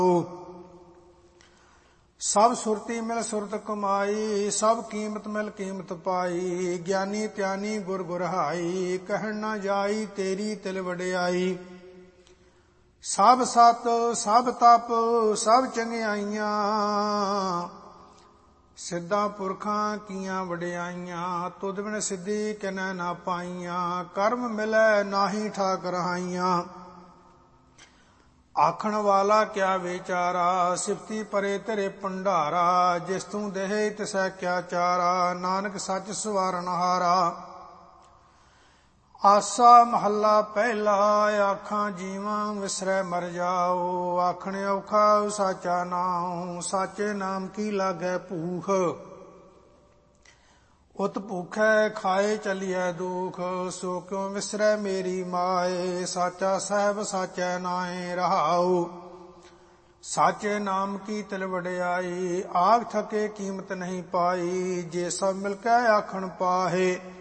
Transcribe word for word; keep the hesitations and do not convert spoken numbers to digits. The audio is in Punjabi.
ਸਭ ਸੁਰਤੀ ਮਿਲ ਸੁਰਤ ਕਮਾਈ, ਸਭ ਕੀਮਤ ਮਿਲ ਕੀਮਤ ਪਾਈ। ਗਿਆਨੀ ਧਿਆਨੀ ਗੁਰ ਗੁਰਹਾਈ, ਕਹਿਣ ਨਾ ਜਾਈ ਤੇਰੀ ਤਿਲ ਵਡਿਆਈ। ਸਭ ਸਤ ਸਭ ਤਪ ਸਭ ਚੰਗਿਆਈਆਂ, ਸਿੱਧਾਂ ਪੁਰਖਾਂ ਕੀਆਂ ਵਡਿਆਈਆਂ। ਤੁਧ ਬਿਨ ਸਿੱਧੀ ਕਿਨੈ ਨਾ ਪਾਈਆਂ, ਕਰਮ ਮਿਲੈ ਨਾਹੀ ਠਾਕ ਰਹਾਈਆਂ। ਆਖਣ ਵਾਲਾ ਕਿਆ ਵਿਚਾਰਾ, ਸਿਫਤੀ ਪਰੇ ਤੇਰੇ ਭੰਡਾਰਾ। ਜਿਸ ਤੂੰ ਦੇਹ ਤਿਸੈ ਕਿਆ ਚਾਰਾ, ਨਾਨਕ ਸੱਚ ਸਵਾਰਨ ਹਾਰਾ। ਆਸਾ ਮਹੱਲਾ ਪਹਿਲਾ, ਆਖਾਂ ਜੀਵਾਂ ਵਿਸਰੈ ਮਰ ਜਾਓ। ਆਖਣ ਔਖਾ ਸਾਚਾ ਨਾਉ, ਸਾਚੇ ਨਾਮ ਕੀ ਲਾਗੈ ਭੂਖ। ਉਤ ਭੂਖੈ ਖਾਏ ਚਲੀਐ ਦੁਖ, ਸੋ ਕਿਉ ਵਿਸਰੈ ਮੇਰੀ ਮਾਏ। ਸਾਚਾ ਸਾਹਿਬ ਸਾਚੈ ਨਾਏ ਰਹਾਉ, ਸਾਚੇ ਨਾਮ ਕੀ ਤਿਲ ਵਡਿਆਈ। ਆਖ ਥਕੇ ਕੀਮਤ ਨਹੀਂ ਪਾਈ, ਜੇ ਸਭ ਮਿਲ ਕੇ ਆਖਣ ਪਾਹੇ।